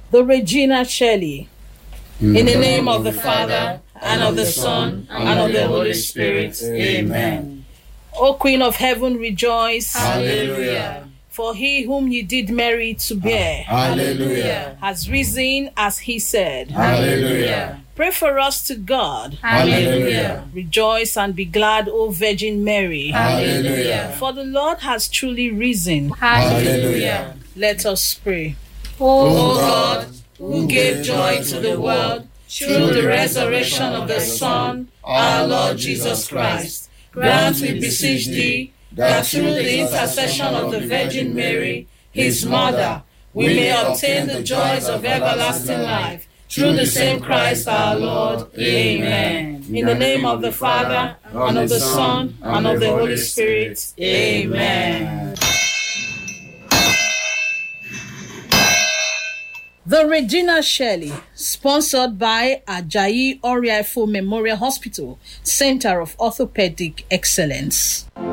The Regina Shelley. In the name of the Father, and of the Son, and of the Holy Spirit. Amen. O Queen of Heaven, rejoice. Hallelujah. For he whom you did marry to bear, Hallelujah, has risen as he said. Hallelujah. Pray for us to God. Hallelujah. Rejoice and be glad, O Virgin Mary. Hallelujah. For the Lord has truly risen. Hallelujah. Let us pray. O God, who gave joy to the world through the resurrection of the Son, our Lord Jesus Christ, grant, we beseech thee, that through the intercession of the Virgin Mary, his mother, we may obtain the joys of everlasting life. Through the same Christ our Lord. Amen. In the name of the Father, and of the Son, and of the Holy Spirit. Amen. The Regina Shelley, sponsored by Ajayi Oriaifo Memorial Hospital, Center of Orthopedic Excellence.